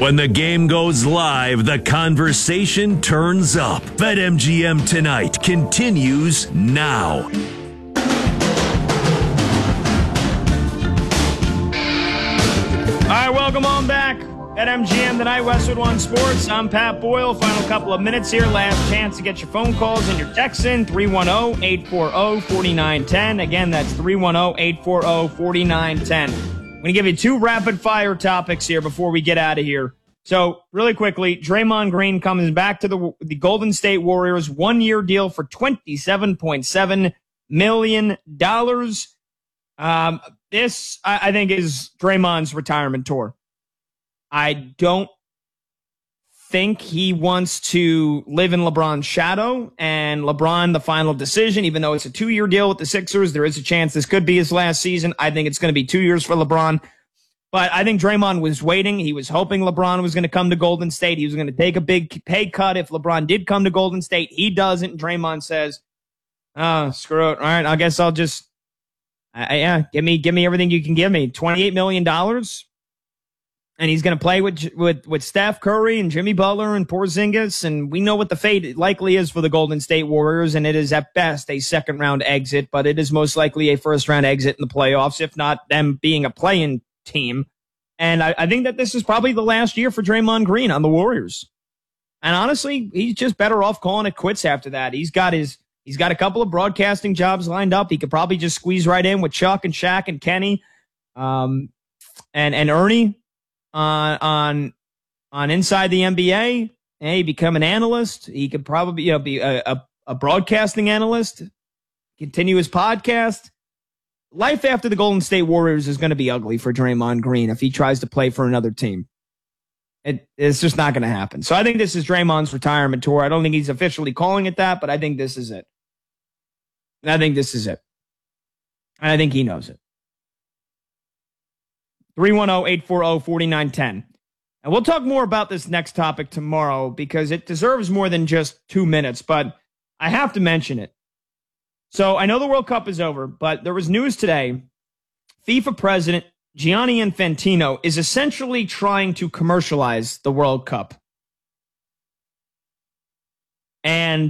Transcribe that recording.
When the game goes live, the conversation turns up. BetMGM Tonight continues now. All right, welcome on back. BetMGM Tonight, Westwood One Sports. I'm Pat Boyle. Final couple of minutes here. Last chance to get your phone calls and your texts in. 310-840-4910. Again, that's 310-840-4910. I'm going to give you two rapid-fire topics here before we get out of here. So, really quickly, Draymond Green comes back to the Golden State Warriors. 1-year deal for $27.7 million. This, I think, is Draymond's retirement tour. I don't think he wants to live in LeBron's shadow, and LeBron, the final decision, even though it's a 2-year deal with the Sixers, there is a chance this could be his last season. I think it's going to be 2 years for LeBron. But I think Draymond was waiting. He was hoping LeBron was going to come to Golden State. He was going to take a big pay cut if LeBron did come to Golden State. He doesn't. And Draymond says, oh, screw it. All right, I guess I'll just, give me everything you can give me. $28 million. And he's going to play with Steph Curry and Jimmy Butler and Porzingis. And we know what the fate likely is for the Golden State Warriors. And it is at best a second-round exit, but it is most likely a first-round exit in the playoffs, if not them being a play-in team. And I think that this is probably the last year for Draymond Green on the Warriors. And honestly, he's just better off calling it quits after that. He's got a couple of broadcasting jobs lined up. He could probably just squeeze right in with Chuck and Shaq and Kenny, and Ernie. On Inside the NBA, hey, become an analyst. He could probably be a broadcasting analyst, continue his podcast. Life after the Golden State Warriors is going to be ugly for Draymond Green if he tries to play for another team. It's just not going to happen. So I think this is Draymond's retirement tour. I don't think he's officially calling it that, but I think this is it. And I think this is it. And I think he knows it. 310-840-4910. And we'll talk more about this next topic tomorrow because it deserves more than just 2 minutes, but I have to mention it. So I know the World Cup is over, but there was news today. FIFA president Gianni Infantino is essentially trying to commercialize the World Cup. And